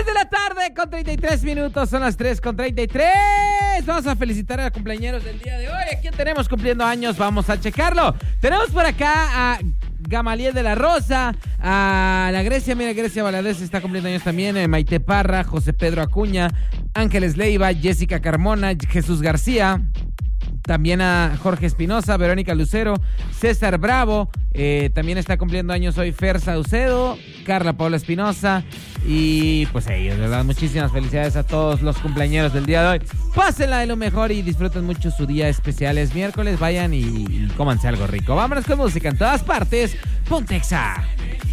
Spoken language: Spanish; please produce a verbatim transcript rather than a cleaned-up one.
tres de la tarde con treinta y tres minutos, son las tres con treinta y tres. Vamos a felicitar a los cumpleañeros del día de hoy. ¿A quién tenemos cumpliendo años? Vamos a checarlo. Tenemos por acá a Gamaliel de la Rosa, a la Grecia, mira, Grecia Valadez está cumpliendo años también, eh, Maite Parra, José Pedro Acuña, Ángeles Leiva, Jessica Carmona, Jesús García, también a Jorge Espinosa, Verónica Lucero, César Bravo, eh, también está cumpliendo años hoy Fer Saucedo, Carla Paula Espinosa y pues ellos, ¿verdad? Muchísimas felicidades a todos los cumpleañeros del día de hoy. Pásenla de lo mejor y disfruten mucho su día especial. Es miércoles, vayan y, y cómanse algo rico. Vámonos con música en todas partes. Pontexa.